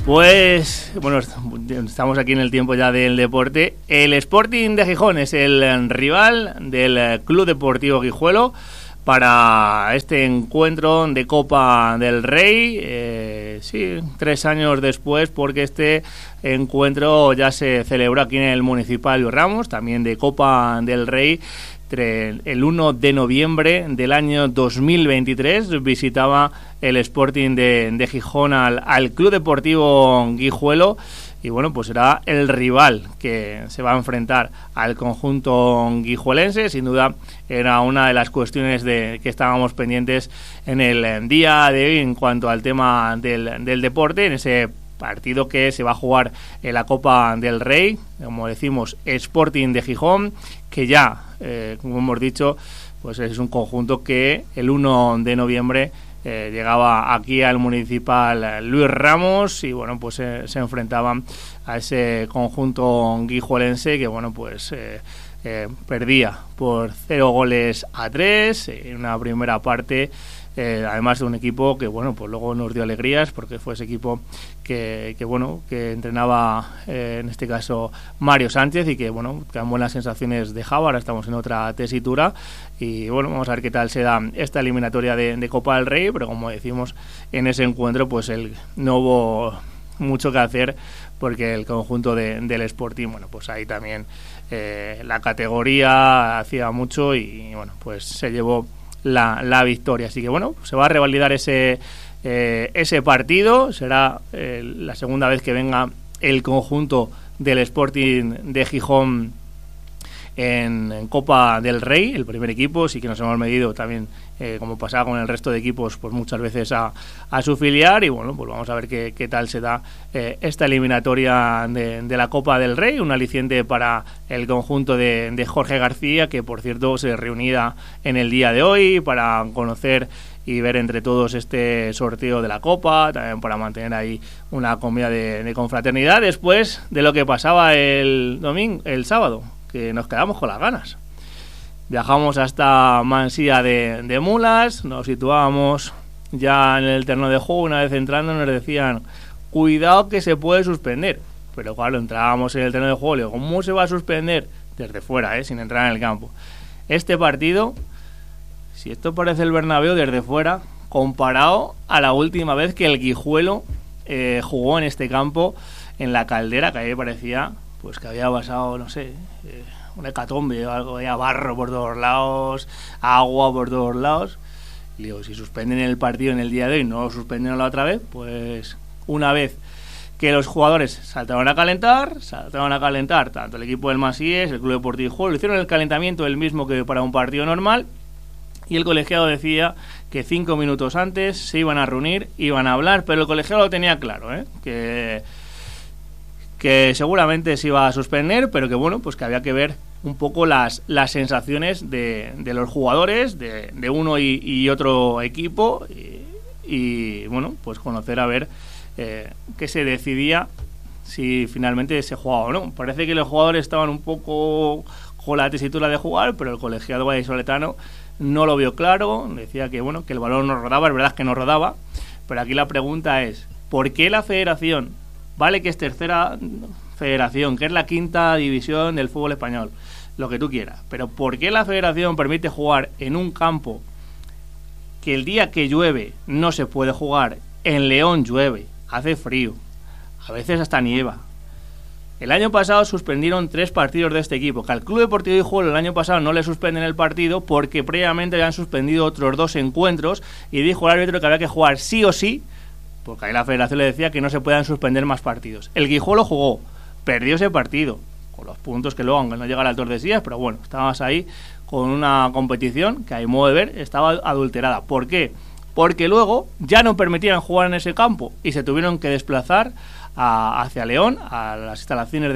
Pues, bueno, estamos aquí en el tiempo ya del deporte. El Sporting de Gijón es el rival del Club Deportivo Guijuelo para este encuentro de Copa del Rey. Sí, 3 años después, porque este encuentro ya se celebró aquí en el Municipal Luis Ramos, también de Copa del Rey. El 1 de noviembre del año 2023 visitaba el Sporting de Gijón al Club Deportivo Guijuelo, y bueno, pues será el rival que se va a enfrentar al conjunto guijuelense. Sin duda era una de las cuestiones que estábamos pendientes en el día de hoy en cuanto al tema del deporte, en ese partido que se va a jugar en la Copa del Rey, como decimos, Sporting de Gijón, que ya, como hemos dicho, pues es un conjunto que el 1 de noviembre llegaba aquí al Municipal Luis Ramos, y bueno, pues se enfrentaban a ese conjunto guijuelense que, bueno, pues perdía por 0-3 en una primera parte. Además de un equipo que, bueno, pues luego nos dio alegrías, porque fue ese equipo que entrenaba en este caso Mario Sánchez, y que, bueno, tan buenas sensaciones dejaba. Ahora estamos en otra tesitura y, bueno, vamos a ver qué tal se da esta eliminatoria de Copa del Rey, pero como decimos, en ese encuentro pues no hubo mucho que hacer, porque el conjunto del Sporting, bueno, pues ahí también la categoría hacía mucho y, bueno, pues se llevó la victoria. Así que, bueno, se va a revalidar ese partido. Será la segunda vez que venga el conjunto del Sporting de Gijón en Copa del Rey. El primer equipo sí que nos hemos medido también, como pasaba con el resto de equipos, pues muchas veces a su filial. Y bueno, pues vamos a ver qué tal se da esta eliminatoria de la Copa del Rey. Un aliciente para el conjunto de Jorge García, que por cierto se reunirá en el día de hoy para conocer y ver entre todos este sorteo de la Copa, también para mantener ahí una comida de confraternidad después de lo que pasaba el sábado, que nos quedamos con las ganas. Viajamos hasta Mansilla de Mulas, nos situábamos ya en el terreno de juego. Una vez entrando nos decían, cuidado que se puede suspender, pero claro, entrábamos en el terreno de juego y digo, ¿cómo se va a suspender? Desde fuera, sin entrar en el campo. Este partido, si esto parece el Bernabéu desde fuera, comparado a la última vez que el Guijuelo jugó en este campo, en la Caldera, que a mí me parecía pues que había pasado, no sé, una hecatombe o algo, había barro por todos lados, agua por todos lados. Y digo, si suspenden el partido en el día de hoy, no lo suspenden la otra vez, pues una vez que los jugadores saltaron a calentar tanto el equipo del Masíes, el Club Deportivo Guijuelo, hicieron el calentamiento el mismo que para un partido normal, y el colegiado decía que 5 minutos antes se iban a reunir, iban a hablar, pero el colegiado lo tenía claro, que seguramente se iba a suspender, pero que, bueno, pues que había que ver un poco las sensaciones de los jugadores de uno y otro equipo, y bueno, pues conocer a ver qué se decidía, si finalmente se jugaba o no. Parece que los jugadores estaban un poco con la tesitura de jugar, pero el colegiado vallisoletano no lo vio claro. Decía que, bueno, que el balón no rodaba. Es verdad que no rodaba, pero aquí la pregunta es, ¿por qué la federación, vale que es tercera federación, que es la 5ª división del fútbol español, lo que tú quieras, pero por qué la federación permite jugar en un campo que el día que llueve no se puede jugar? En León llueve, hace frío, a veces hasta nieva. El año pasado suspendieron 3 partidos de este equipo, que al Club Deportivo Guijuelo el año pasado no le suspenden el partido porque previamente habían suspendido otros 2 encuentros, y dijo el árbitro que había que jugar sí o sí, porque ahí la federación le decía que no se puedan suspender más partidos. El Guijuelo jugó, perdió ese partido, con los puntos que luego, aunque no llegara al Tordesillas, pero bueno, estábamos ahí con una competición que, a mi modo de ver, estaba adulterada. ¿Por qué? Porque luego ya no permitían jugar en ese campo y se tuvieron que desplazar hacia León, a las instalaciones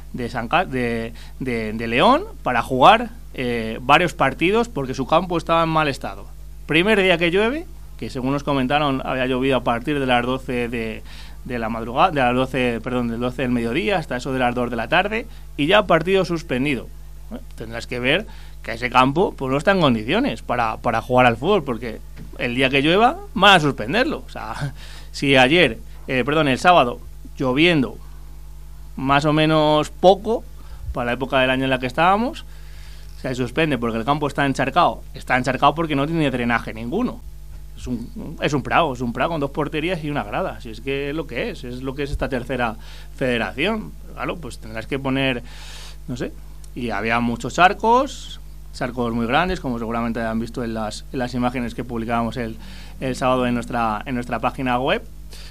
de León, para jugar varios partidos, porque su campo estaba en mal estado. Primer día que llueve, que según nos comentaron había llovido a partir de las 12 de la madrugada, del 12 del mediodía hasta eso de las 2 de la tarde, y ya partido suspendido. Tendrás que ver que ese campo pues no está en condiciones para jugar al fútbol, porque el día que llueva van a suspenderlo. O sea, si el sábado lloviendo más o menos poco para la época del año en la que estábamos. Se suspende porque el campo está encharcado. Está encharcado porque no tiene drenaje ninguno. Es un prado con 2 porterías y una grada. Si es que es lo que es esta tercera federación. Claro, pues tendrás que poner, no sé. Y había muchos charcos muy grandes, como seguramente han visto en las imágenes que publicábamos el sábado en nuestra página web.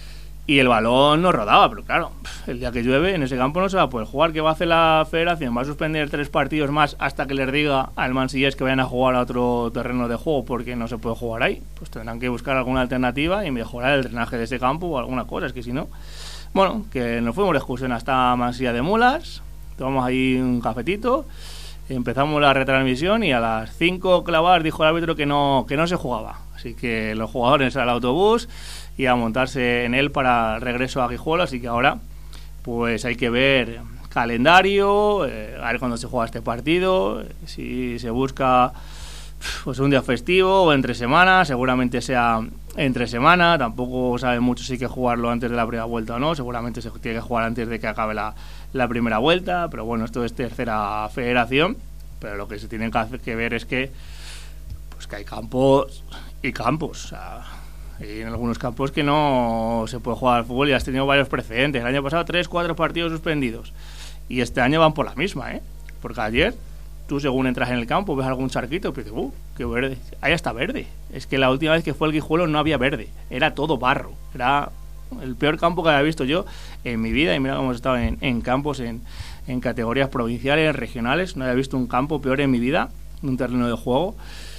Y el balón no rodaba, pero claro, el día que llueve en ese campo no se va a poder jugar. ¿Qué va a hacer la federación? ¿Va a suspender 3 partidos más hasta que les diga al Mansillés que vayan a jugar a otro terreno de juego porque no se puede jugar ahí? Pues tendrán que buscar alguna alternativa y mejorar el drenaje de ese campo o alguna cosa, es que si no... Bueno, que nos fuimos de excursión hasta Mansilla de Mulas, tomamos ahí un cafetito, empezamos la retransmisión y a las 5 clavadas dijo el árbitro que no se jugaba. Así que los jugadores al autobús y a montarse en él para el regreso a Guijuelo, así que ahora pues hay que ver calendario, a ver cuándo se juega este partido, si se busca pues un día festivo o entre semana, seguramente sea entre semana, tampoco sabe mucho si hay que jugarlo antes de la primera vuelta o no, seguramente se tiene que jugar antes de que acabe la primera vuelta, pero bueno, esto es tercera federación, pero lo que se tiene que ver es que pues que hay campos y campos, o sea, y en algunos campos que no se puede jugar al fútbol y has tenido varios precedentes. El año pasado 3-4 partidos suspendidos y este año van por la misma, porque ayer tú según entras en el campo ves algún charquito y dices, qué verde, ahí está verde. Es que la última vez que fue el Guijuelo no había verde, era todo barro, era el peor campo que había visto yo en mi vida. Y mira cómo hemos estado en campos en categorías provinciales, regionales, no había visto un campo peor en mi vida, un terreno de juego.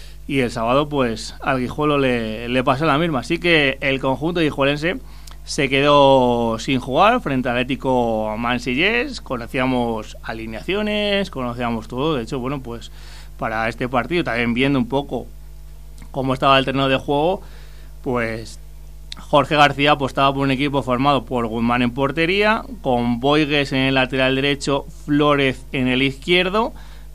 Y el sábado, pues, al Guijuelo le pasó la misma. Así que el conjunto guijuelense se quedó sin jugar frente al Atlético Mansillés. Conocíamos alineaciones, conocíamos todo. De hecho, bueno, pues, para este partido, también viendo un poco cómo estaba el terreno de juego, pues, Jorge García apostaba por un equipo formado por Guzmán en portería, con Boigues en el lateral derecho, Flórez en el izquierdo,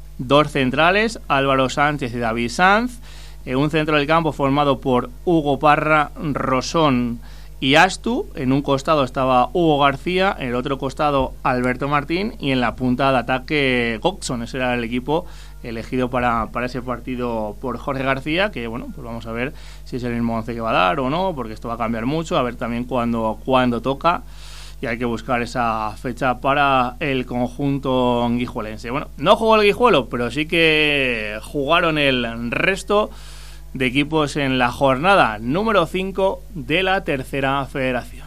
2 centrales, Álvaro Sánchez y David Sanz, un centro del campo formado por Hugo Parra, Rosón y Astu. En un costado estaba Hugo García, en el otro costado Alberto Martín y en la punta de ataque Coxon. Ese era el equipo elegido para ese partido por Jorge García, que bueno, pues vamos a ver si es el mismo 11 que va a dar o no, porque esto va a cambiar mucho, a ver también cuándo toca. Y hay que buscar esa fecha para el conjunto guijuelense. Bueno, no jugó el Guijuelo, pero sí que jugaron el resto de equipos en la jornada número 5 de la tercera federación.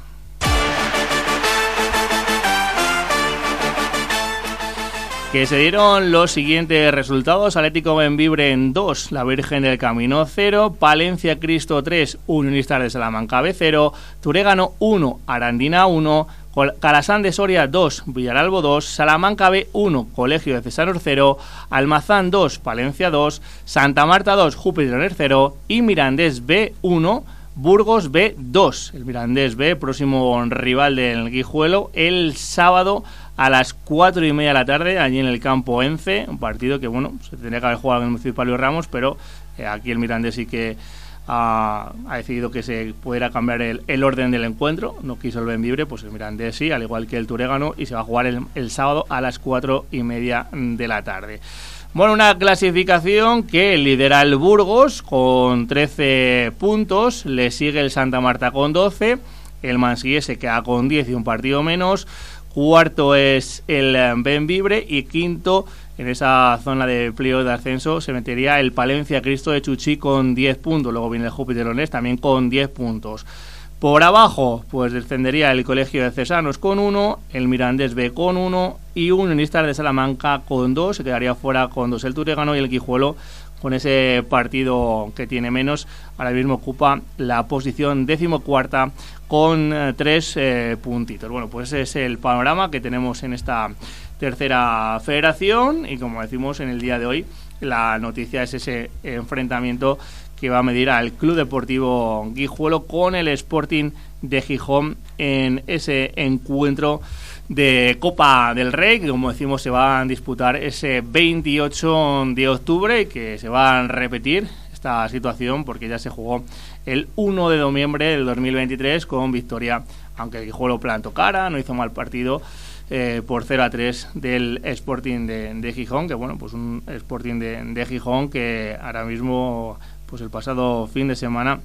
Que se dieron los siguientes resultados: Atlético Bembibre en 2, La Virgen del Camino 0, Palencia Cristo 3, Unionistas de Salamanca B 0, Turégano 1, Arandina 1, Calasán de Soria 2, Villaralbo 2, Salamanca B 1, Colegio de Cesanos 0, Almazán 2, Palencia 2, Santa Marta 2, Júpiter 0 y Mirandés B 1, Burgos B 2. El Mirandés B, próximo rival del Guijuelo, el sábado a las 4:30 de la tarde, allí en el campo Ence, un partido que, bueno, se tendría que haber jugado en el Municipal Luis Ramos, pero aquí el Mirandés sí que ha decidido que se pudiera cambiar el orden del encuentro, no quiso el Bembibre, pues el Mirandés sí, al igual que el Turégano, y se va a jugar el sábado a las 4:30 de la tarde. Bueno, una clasificación que lidera el Burgos con 13 puntos, le sigue el Santa Marta con 12, el Mansillés se queda con 10 y un partido menos, cuarto es el Bembibre y quinto, en esa zona de pliego de ascenso, se metería el Palencia Cristo de Chuchí con 10 puntos. Luego viene el Júpiter Leonés también con 10 puntos. Por abajo, pues descendería el Colegio de Cesanos con 1, el Mirandés B con 1 y Unionistas de Salamanca con 2. Se quedaría fuera con 2 el Turégano y el Guijuelo, con ese partido que tiene menos, ahora mismo ocupa la posición 14ª con 3 puntitos. Bueno, pues ese es el panorama que tenemos en esta tercera federación y, como decimos en el día de hoy, la noticia es ese enfrentamiento que va a medir al Club Deportivo Guijuelo con el Sporting de Gijón en ese encuentro de Copa del Rey, que, como decimos, se va a disputar ese 28 de octubre y que se va a repetir esta situación, porque ya se jugó el 1 de noviembre del 2023 con victoria, aunque el Guijuelo plantó cara, no hizo mal partido, por 0-3 del Sporting de Gijón, que bueno, pues un Sporting de Gijón que ahora mismo, pues el pasado fin de semana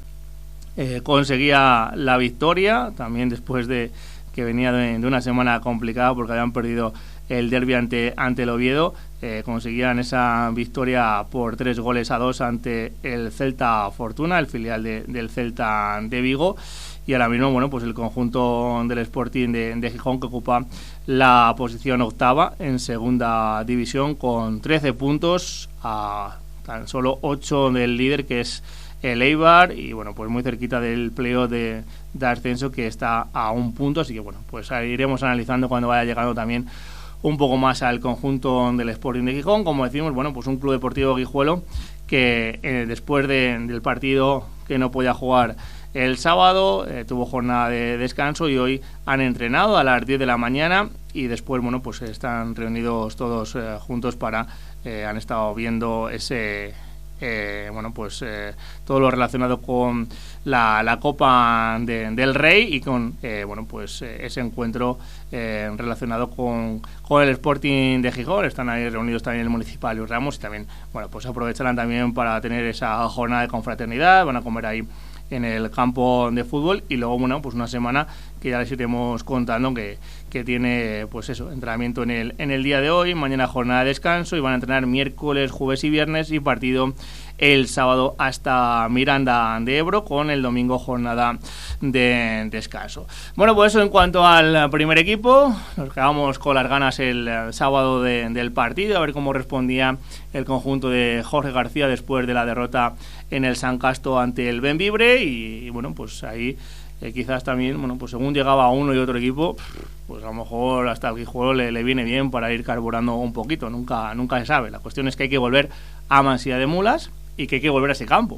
conseguía la victoria, también después de que venía de una semana complicada porque habían perdido el derbi ante el Oviedo. Conseguían esa victoria por 3-2 ante el Celta Fortuna, el filial del Celta de Vigo. Y ahora mismo, bueno, pues el conjunto del Sporting de Gijón, que ocupa la posición octava en segunda división con 13 puntos, a tan solo 8 del líder, que es el Eibar, y bueno, pues muy cerquita del playoff de ascenso, que está a 1 punto. Así que bueno, pues iremos analizando cuando vaya llegando también un poco más al conjunto del Sporting de Gijón. Como decimos, bueno, pues un Club Deportivo Guijuelo que después del partido que no podía jugar el sábado, tuvo jornada de descanso y hoy han entrenado a las 10 de la mañana y después, bueno, pues están reunidos todos juntos para, han estado viendo ese, bueno, pues todo lo relacionado con la Copa del Rey y con, bueno, pues ese encuentro relacionado con el Sporting de Gijón. Están ahí reunidos también el Municipal y Ramos, y también, bueno, pues aprovecharán también para tener esa jornada de confraternidad. Van a comer ahí en el campo de fútbol y luego, bueno, pues una semana que ya les iremos contando que tiene, pues eso, entrenamiento en el día de hoy, mañana jornada de descanso, y van a entrenar miércoles, jueves y viernes, y partido el sábado hasta Miranda de Ebro, con el domingo jornada de descanso. Bueno, pues eso en cuanto al primer equipo. Nos quedamos con las ganas el sábado del partido, a ver cómo respondía el conjunto de Jorge García después de la derrota en el San Casto ante el Bembibre, y bueno, pues ahí quizás también, bueno, pues según llegaba uno y otro equipo, pues a lo mejor hasta el Guijuelo le viene bien para ir carburando un poquito. Nunca se sabe. La cuestión es que hay que volver a Mansilla de Mulas y que hay que volver a ese campo,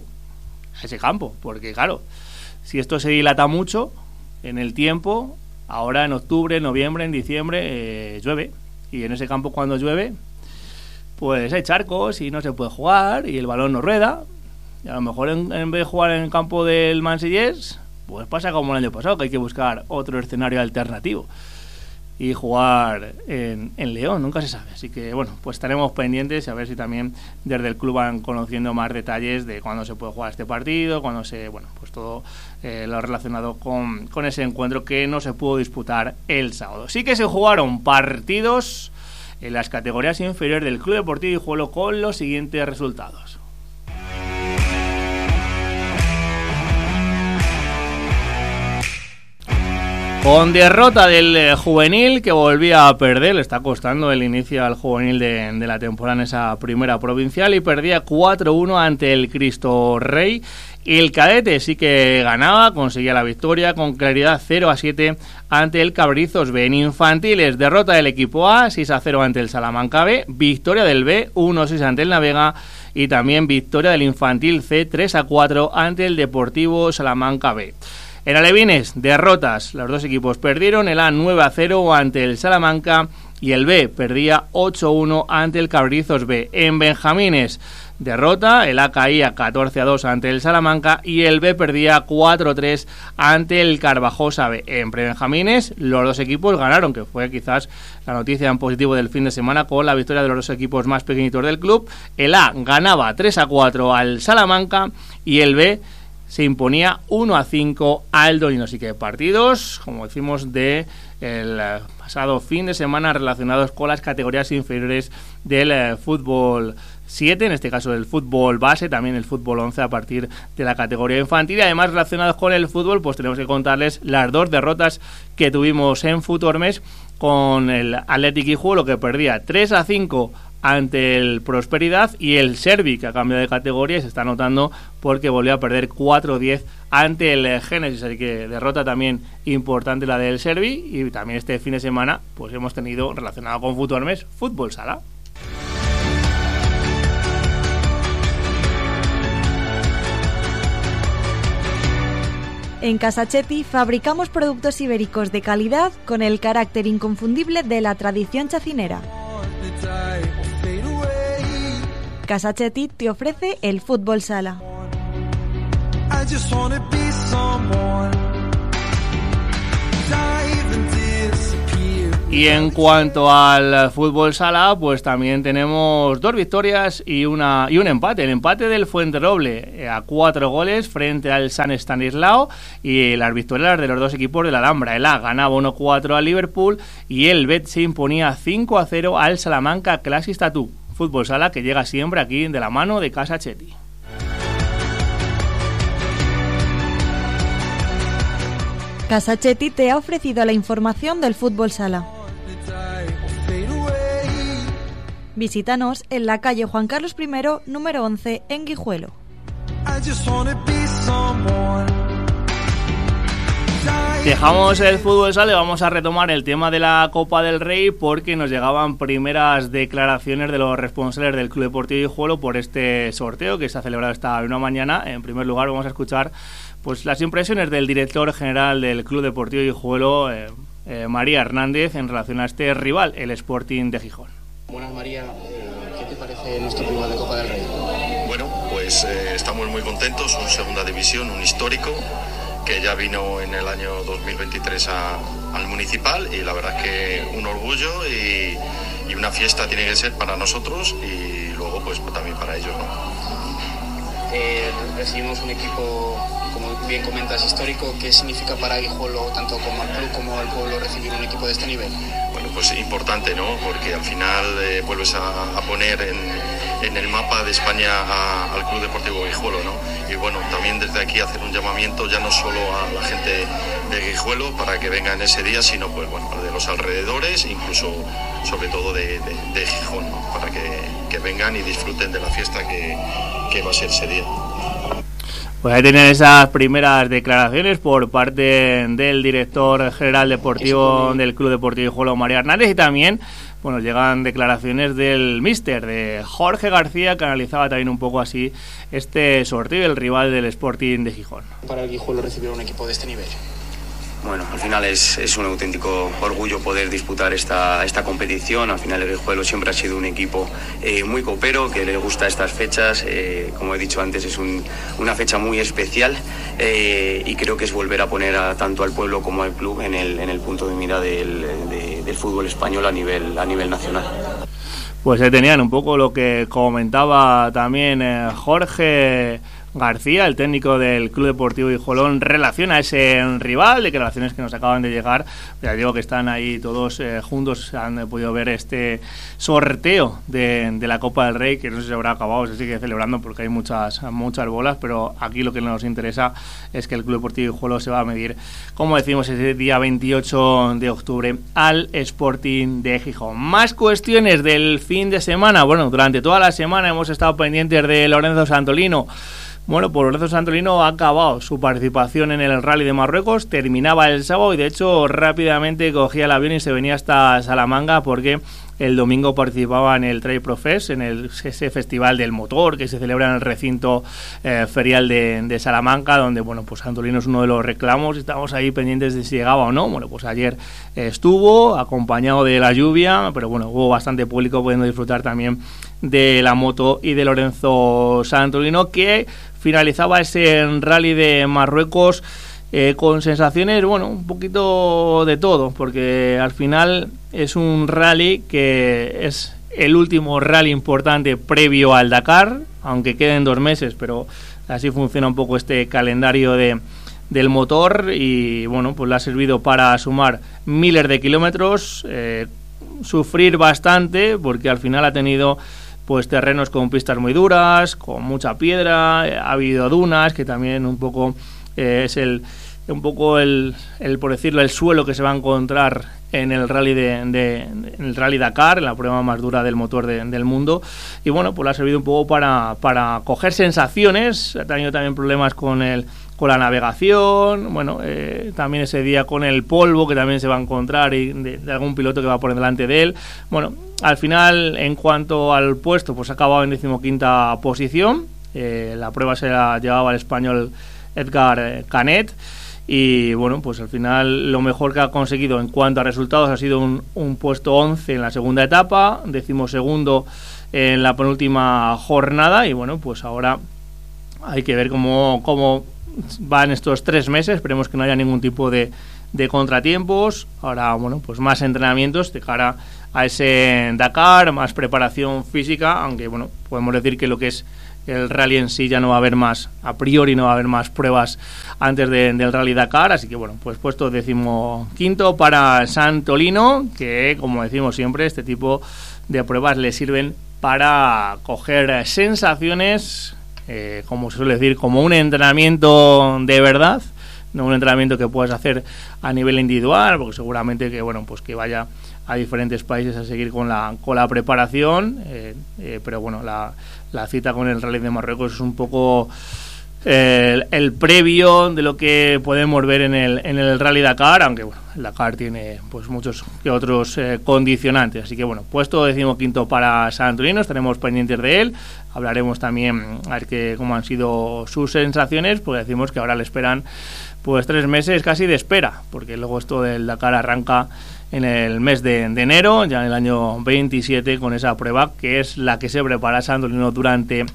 porque claro, si esto se dilata mucho en el tiempo, ahora en octubre, noviembre, en diciembre llueve, y en ese campo, cuando llueve, pues hay charcos y no se puede jugar y el balón no rueda, y a lo mejor en vez de jugar en el campo del Mansillés, pues pasa como el año pasado, que hay que buscar otro escenario alternativo y jugar en León, nunca se sabe. Así que bueno, pues estaremos pendientes a ver si también desde el club van conociendo más detalles de cuándo se puede jugar este partido, cuándo bueno, pues todo lo relacionado con ese encuentro que no se pudo disputar el sábado. Sí que se jugaron partidos en las categorías inferiores del Club Deportivo Guijuelo con los siguientes resultados. Con derrota del juvenil, que volvía a perder, le está costando el inicio al juvenil de la temporada en esa primera provincial, y perdía 4-1 ante el Cristo Rey. El cadete sí que ganaba, conseguía la victoria con claridad, 0-7 ante el Cabrizos B. En infantiles, derrota del equipo A, 6-0 ante el Salamanca B, victoria del B, 1-6 ante el Navega, y también victoria del infantil C, 3-4 ante el Deportivo Salamanca B. En alevines, derrotas, los dos equipos perdieron, el A 9-0 ante el Salamanca y el B perdía 8-1 ante el Cabrizos B. En benjamines, derrota, el A caía 14-2 ante el Salamanca y el B perdía 4-3 ante el Carvajosa B. En prebenjamines, los dos equipos ganaron, que fue quizás la noticia en positivo del fin de semana, con la victoria de los dos equipos más pequeñitos del club. El A ganaba 3-4 al Salamanca y el B se imponía 1-5 al Dolino. Así que partidos, como decimos, de el pasado fin de semana relacionados con las categorías inferiores del fútbol 7, en este caso del fútbol base, también el fútbol 11 a partir de la categoría infantil. Y además, relacionados con el fútbol, pues tenemos que contarles las dos derrotas que tuvimos en Futormes, con el Athletic Guijuelo, que perdía 3-5 ante el Prosperidad, y el Servi, que ha cambiado de categoría y se está notando porque volvió a perder 4-10 ante el Génesis. Así que derrota también importante la del Servi. Y también este fin de semana pues hemos tenido, relacionado con Futormes, fútbol sala. En Casa Chetti fabricamos productos ibéricos de calidad con el carácter inconfundible de la tradición chacinera. Casa Chetti te ofrece el fútbol sala. Y en cuanto al fútbol sala, pues también tenemos 2 victorias y un empate. El empate del Fuenterroble a 4 goles frente al San Estanislao, y las victorias de los 2 equipos de la Alhambra. El A ganaba 1-4 al Liverpool y el Bet se imponía 5-0 al Salamanca Classic Tattoo. Fútbol sala que llega siempre aquí de la mano de Casa Chetti. Casa Chetti te ha ofrecido la información del fútbol sala. Visítanos en la calle Juan Carlos I, número 11, en Guijuelo. Dejamos el fútbol sala y vamos a retomar el tema de la Copa del Rey, porque nos llegaban primeras declaraciones de los responsables del Club Deportivo Guijuelo por este sorteo que se ha celebrado esta misma mañana. En primer lugar vamos a escuchar pues las impresiones del director general del Club Deportivo Guijuelo, María Hernández, en relación a este rival, el Sporting de Gijón. Buenas, María, ¿qué te parece nuestro rival de Copa del Rey? Bueno, pues estamos muy contentos, un segunda división, un histórico, que ya vino en el año 2023 al municipal, y la verdad es que un orgullo y una fiesta tiene que ser para nosotros y luego pues también para ellos, ¿no? Recibimos un equipo, como bien comentas, histórico. ¿Qué significa para Guijuelo, tanto como al club como al pueblo, recibir un equipo de este nivel? Bueno, pues importante, ¿no? Porque al final vuelves a poner en el mapa de España al Club Deportivo Guijuelo, ¿no? Y bueno, también desde aquí hacer un llamamiento ya no solo a la gente de Guijuelo para que vengan ese día, sino pues bueno, de los alrededores, incluso sobre todo de Gijón, ¿no? Para que vengan y disfruten de la fiesta que va a ser ese día. Pues ahí tenían esas primeras declaraciones por parte del director general deportivo del Club Deportivo Guijuelo, María Hernández, y también bueno, llegan declaraciones del míster, de Jorge García, que analizaba también un poco así este sorteo, el rival del Sporting de Gijón. Para el Guijuelo recibir un equipo de este nivel. Bueno, al final es un auténtico orgullo poder disputar esta competición. Al final el Guijuelo siempre ha sido un equipo muy copero, que le gusta estas fechas. Como he dicho antes, es una fecha muy especial y creo que es volver a poner tanto al pueblo como al club en el punto de mira del fútbol español a nivel nacional. Pues tenían un poco lo que comentaba también Jorge García, el técnico del Club Deportivo Guijuelo, en relación a ese rival, declaraciones que nos acaban de llegar. Ya digo que están ahí todos juntos, han podido ver este sorteo de la Copa del Rey, que no sé si se habrá acabado, se sigue celebrando porque hay muchas bolas, pero aquí lo que nos interesa es que el Club Deportivo Guijuelo se va a medir, como decimos, ese día 28 de octubre al Sporting de Gijón. Más cuestiones del fin de semana. Bueno, durante toda la semana hemos estado pendientes de Lorenzo Santolino. Bueno, pues Lorenzo Santolino ha acabado su participación en el Rally de Marruecos, terminaba el sábado y de hecho rápidamente cogía el avión y se venía hasta Salamanca, porque el domingo participaba en el Trail Pro Fest, en ese festival del motor que se celebra en el recinto ferial de Salamanca, donde bueno, pues Santolino es uno de los reclamos y estamos ahí pendientes de si llegaba o no. Bueno, pues ayer estuvo acompañado de la lluvia, pero bueno, hubo bastante público pudiendo disfrutar también de la moto y de Lorenzo Santolino, que finalizaba ese Rally de Marruecos con sensaciones, bueno, un poquito de todo, porque al final es un rally que es el último rally importante previo al Dakar, aunque queden 2 meses, pero así funciona un poco este calendario del motor, y bueno, pues le ha servido para sumar miles de kilómetros, sufrir bastante, porque al final ha tenido pues terrenos con pistas muy duras, con mucha piedra, ha habido dunas, que también un poco es el por decirlo, el suelo que se va a encontrar en el rally en el Rally Dakar, en la prueba más dura del motor del mundo. Y bueno, pues le ha servido un poco para coger sensaciones. Ha tenido también problemas con la navegación, bueno, también ese día con el polvo que también se va a encontrar, y de algún piloto que va por delante de él. Bueno, al final, en cuanto al puesto, pues ha acabado en 15ª posición. La prueba se la llevaba el español Edgar Canet, y bueno, pues al final lo mejor que ha conseguido en cuanto a resultados ha sido un puesto 11 en la segunda etapa, 12º en la penúltima jornada, y bueno, pues ahora hay que ver cómo van estos 3 meses, esperemos que no haya ningún tipo de contratiempos. Ahora, bueno, pues más entrenamientos de cara a ese Dakar, más preparación física, aunque, bueno, podemos decir que lo que es el rally en sí ya no va a haber más, a priori no va a haber más pruebas antes del Rally Dakar, así que bueno, pues puesto 15º para Santolino, que como decimos siempre, este tipo de pruebas le sirven para coger sensaciones, como se suele decir, como un entrenamiento de verdad, no un entrenamiento que puedas hacer a nivel individual, porque seguramente que bueno, pues que vaya a diferentes países a seguir con la preparación, pero bueno, la cita con el Rally de Marruecos es un poco el previo de lo que podemos ver en el Rally Dakar, aunque bueno, el Dakar tiene pues muchos que otros condicionantes, así que bueno, puesto 15º para Santolino, estaremos pendientes de él, hablaremos también a ver cómo han sido sus sensaciones, porque decimos que ahora le esperan pues 3 meses casi de espera, porque luego esto del Dakar arranca en el mes de enero, ya en el año 27, con esa prueba que es la que se prepara Santolino durante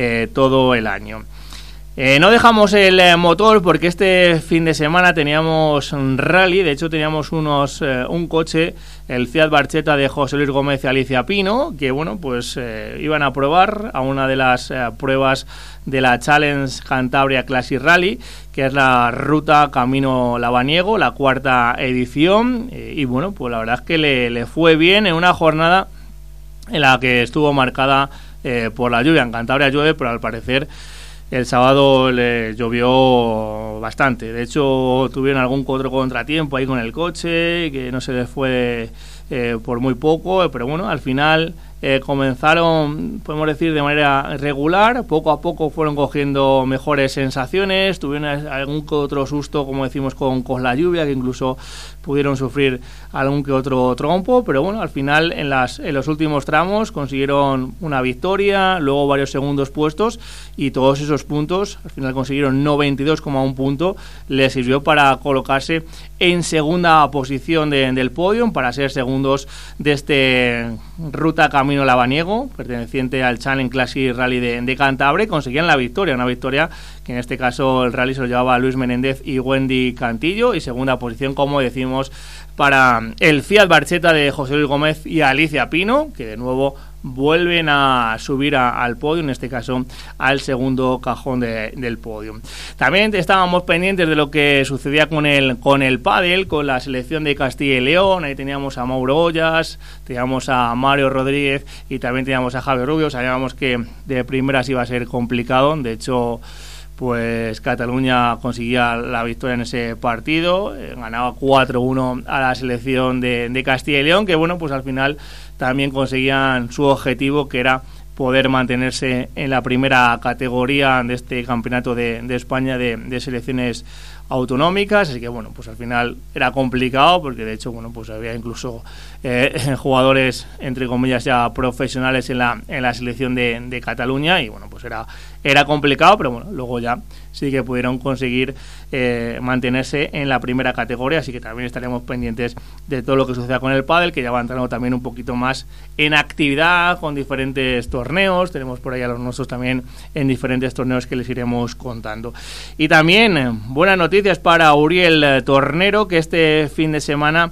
todo el año. No dejamos el motor porque este fin de semana teníamos un rally, de hecho teníamos un coche, el Fiat Barchetta de José Luis Gómez y Alicia Pino, que bueno, pues iban a probar a una de las pruebas de la Challenge Cantabria Classic Rally, que es la ruta Camino Lavaniego, la 4ª edición, y bueno, pues la verdad es que le fue bien en una jornada en la que estuvo marcada por la lluvia. En Cantabria llueve, pero al parecer el sábado le llovió bastante. De hecho, tuvieron algún otro contratiempo ahí con el coche, que no se les fue por muy poco, pero bueno, al final comenzaron, podemos decir, de manera regular. Poco a poco fueron cogiendo mejores sensaciones, tuvieron algún que otro susto, como decimos, con la lluvia, que incluso pudieron sufrir algún que otro trompo, pero bueno, al final en los últimos tramos consiguieron una victoria, luego varios segundos puestos, y todos esos puntos, al final consiguieron 92,1 punto, les sirvió para colocarse en segunda posición del podio, para ser segundos de este ruta Camino Lavaniego, perteneciente al Challenge Classic Rally de Cantabria. Conseguían la victoria, una victoria que en este caso el rally se lo llevaba Luis Menéndez y Wendy Cantillo, y segunda posición, como decimos, para el Fiat Barchetta de José Luis Gómez y Alicia Pino, que de nuevo vuelven a subir al podio, en este caso al segundo cajón del podio. También estábamos pendientes de lo que sucedía con el pádel, con la selección de Castilla y León. Ahí teníamos a Mauro Ollas, teníamos a Mario Rodríguez y también teníamos a Javier Rubio. Sabíamos que de primeras iba a ser complicado, de hecho pues Cataluña conseguía la victoria en ese partido, ganaba 4-1 a la selección de Castilla y León, que bueno, pues al final también conseguían su objetivo, que era poder mantenerse en la primera categoría de este campeonato de España de selecciones autonómicas. Así que bueno, pues al final era complicado, porque de hecho bueno, pues había incluso jugadores entre comillas ya profesionales en la selección de Cataluña, y bueno, pues era complicado, pero bueno, luego ya sí que pudieron conseguir mantenerse en la primera categoría. Así que también estaremos pendientes de todo lo que suceda con el pádel, que ya va entrando también un poquito más en actividad con diferentes torneos. Tenemos por ahí a los nuestros también en diferentes torneos que les iremos contando. Y también buenas noticias para Uriel Tornero, que este fin de semana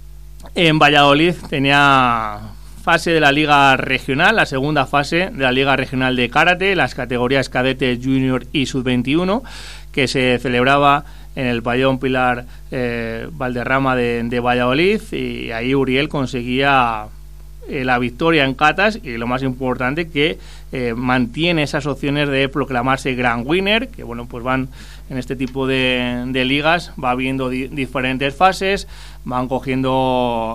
en Valladolid tenía fase de la Liga Regional, la segunda fase de la Liga Regional de Karate, las categorías cadete, junior y sub-21, que se celebraba en el pabellón Pilar Valderrama de Valladolid, y ahí Uriel conseguía la victoria en catas, y lo más importante, que mantiene esas opciones de proclamarse Grand Winner, que bueno, pues van en este tipo de ligas, va habiendo diferentes fases, van cogiendo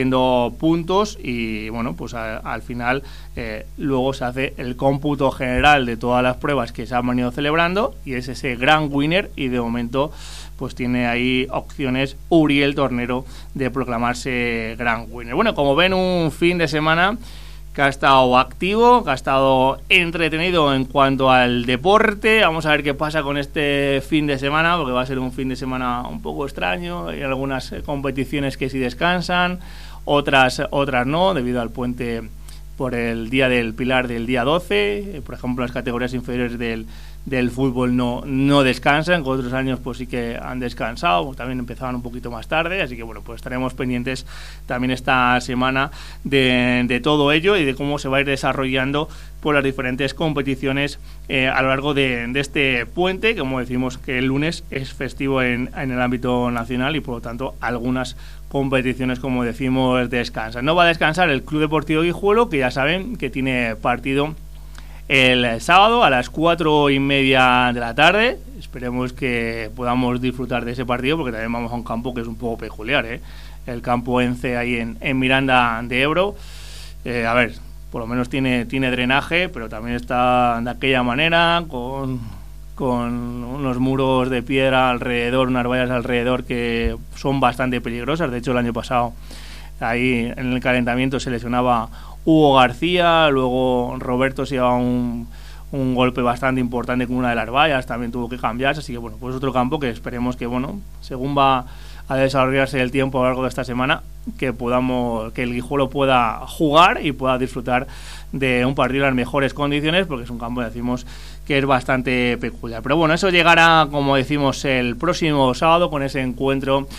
puntos, y bueno, pues al final luego se hace el cómputo general de todas las pruebas que se han venido celebrando, y es ese Grand Winner, y de momento pues tiene ahí opciones Uriel Tornero de proclamarse Grand Winner. Bueno, como ven, un fin de semana que ha estado activo, que ha estado entretenido en cuanto al deporte. Vamos a ver qué pasa con este fin de semana, porque va a ser un fin de semana un poco extraño. Hay algunas competiciones que sí descansan, otras no, debido al puente por el Día del Pilar del día 12. Por ejemplo, las categorías inferiores del del fútbol no descansan, con otros años pues sí que han descansado, también empezaban un poquito más tarde, así que bueno, pues estaremos pendientes también esta semana de todo ello y de cómo se va a ir desarrollando por las diferentes competiciones a lo largo de este puente, que como decimos que el lunes es festivo en el ámbito nacional y por lo tanto algunas competiciones, como decimos, descansan. No va a descansar el Club Deportivo Guijuelo, que ya saben que tiene partido el sábado a las 4:30 de la tarde. Esperemos que podamos disfrutar de ese partido, porque también vamos a un campo que es un poco peculiar, el campo ENCE ahí en Miranda de Ebro. A ver, por lo menos tiene drenaje, pero también está de aquella manera, con unos muros de piedra alrededor, unas vallas alrededor que son bastante peligrosas. De hecho, el año pasado ahí en el calentamiento se lesionaba Hugo García, luego Roberto se llevaba un golpe bastante importante con una de las vallas, también tuvo que cambiarse, así que bueno, pues otro campo que esperemos que, bueno, según va a desarrollarse el tiempo a lo largo de esta semana, que el Guijuelo pueda jugar y pueda disfrutar de un partido en las mejores condiciones, porque es un campo, decimos, que es bastante peculiar. Pero bueno, eso llegará, como decimos, el próximo sábado con ese encuentro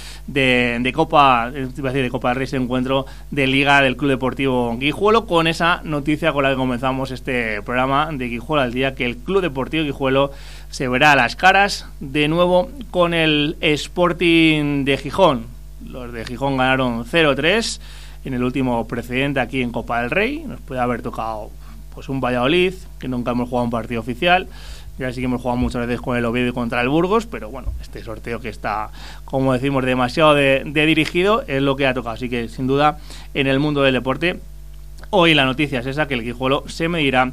de Copa, iba a decir de Copa del Rey, ese encuentro de Liga del Club Deportivo Guijuelo, con esa noticia con la que comenzamos este programa de Guijuelo al día, que el Club Deportivo Guijuelo se verá a las caras de nuevo con el Sporting de Gijón. Los de Gijón ganaron 0-3 en el último precedente aquí en Copa del Rey. Nos puede haber tocado pues un Valladolid, que nunca hemos jugado un partido oficial. Ya sí que hemos jugado muchas veces con el Oviedo y contra el Burgos, pero bueno, este sorteo que está, como decimos, demasiado de dirigido, es lo que ha tocado. Así que sin duda, en el mundo del deporte, hoy la noticia es esa, que el Guijuelo se medirá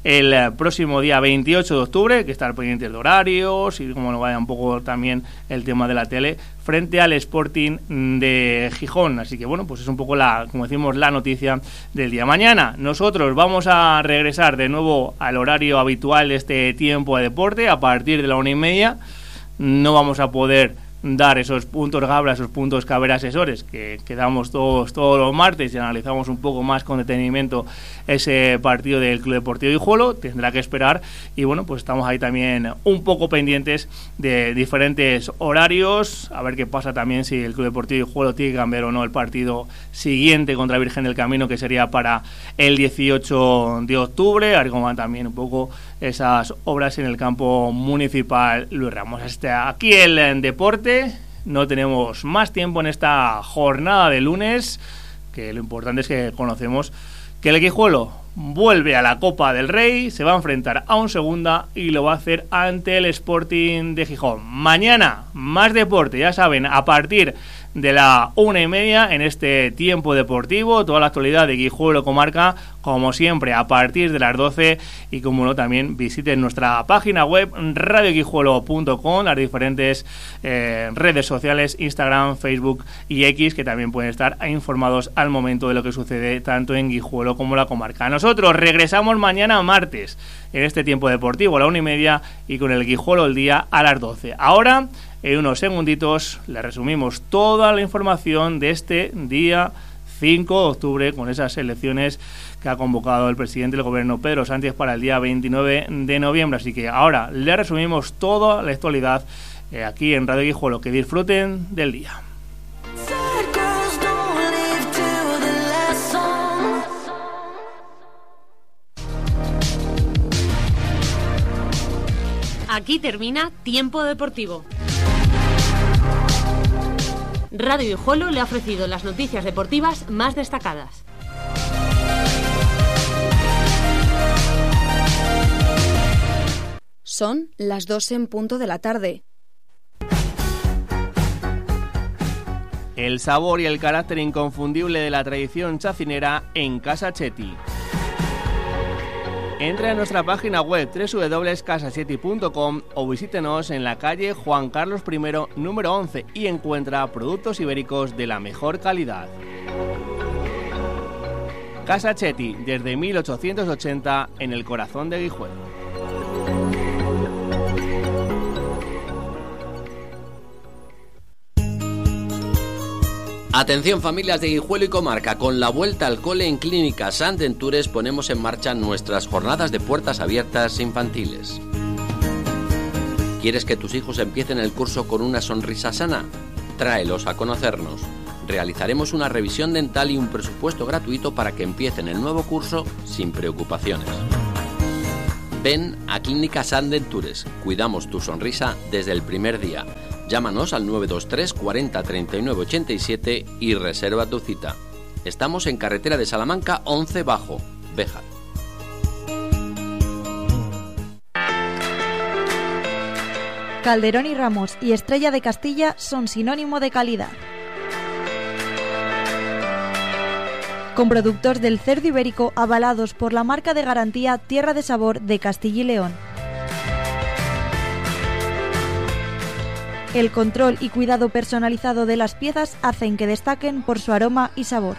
el próximo día 28 de octubre, que estar pendientes de horarios y como nos vaya un poco también el tema de la tele, frente al Sporting de Gijón. Así que bueno, pues es un poco como decimos, la noticia del día. Mañana nosotros vamos a regresar de nuevo al horario habitual de este tiempo de deporte a partir de la 1:30. No vamos a poder dar esos puntos Gabra, esos puntos Caber Asesores que damos todos los martes y analizamos un poco más con detenimiento ese partido del Club Deportivo Guijuelo. Tendrá que esperar y bueno, pues estamos ahí también un poco pendientes de diferentes horarios, a ver qué pasa también si el Club Deportivo Guijuelo tiene que cambiar o no el partido siguiente contra Virgen del Camino, que sería para el 18 de octubre, a ver cómo van también un poco esas obras en el campo municipal Luis Ramos. Aquí el deporte. No tenemos más tiempo en esta jornada de lunes, que lo importante es que conocemos que el Guijuelo vuelve a la Copa del Rey, se va a enfrentar a un segunda y lo va a hacer ante el Sporting de Gijón. Mañana más deporte, ya saben, a partir de la 1:30 en este tiempo deportivo, toda la actualidad de Guijuelo Comarca, como siempre, a partir de las 12, y como no, también visiten nuestra página web radioguijuelo.com, las diferentes redes sociales, Instagram, Facebook y X, que también pueden estar informados al momento de lo que sucede tanto en Guijuelo como la comarca. Nosotros regresamos mañana martes en este tiempo deportivo a la 1:30 y con el Guijuelo el día a las 12. Ahora, en unos segunditos, le resumimos toda la información de este día 5 de octubre con esas elecciones que ha convocado el presidente del gobierno, Pedro Sánchez, para el día 29 de noviembre. Así que ahora le resumimos toda la actualidad aquí en Radio Guijuelo. Que disfruten del día. Aquí termina Tiempo Deportivo. Radio Guijuelo le ha ofrecido las noticias deportivas más destacadas. Son las 2 en punto de la tarde. El sabor y el carácter inconfundible de la tradición chacinera en Casa Chetti. Entra en nuestra página web www.casachetti.com o visítenos en la calle Juan Carlos I, número 11, y encuentra productos ibéricos de la mejor calidad. Casa Chetti, desde 1880, en el corazón de Guijuelo. Atención familias de Guijuelo y comarca, con la vuelta al cole en Clínica Sant Ventures ponemos en marcha nuestras jornadas de puertas abiertas infantiles. ¿Quieres que tus hijos empiecen el curso con una sonrisa sana? Tráelos a conocernos. Realizaremos una revisión dental y un presupuesto gratuito para que empiecen el nuevo curso sin preocupaciones. Ven a Clínica Sant Dentures. Cuidamos tu sonrisa desde el primer día. Llámanos al 923 40 39 87 y reserva tu cita. Estamos en carretera de Salamanca 11 Bajo, Béjar. Calderón y Ramos y Estrella de Castilla son sinónimo de calidad. Con productos del cerdo ibérico avalados por la marca de garantía Tierra de Sabor de Castilla y León. El control y cuidado personalizado de las piezas hacen que destaquen por su aroma y sabor.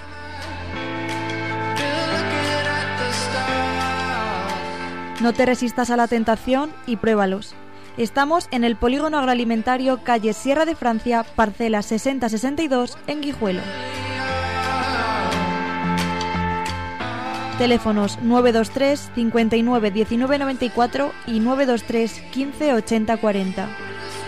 No te resistas a la tentación y pruébalos. Estamos en el Polígono Agroalimentario, calle Sierra de Francia, parcela 6062, en Guijuelo. Teléfonos 923 59 19 94 y 923 15 80 40.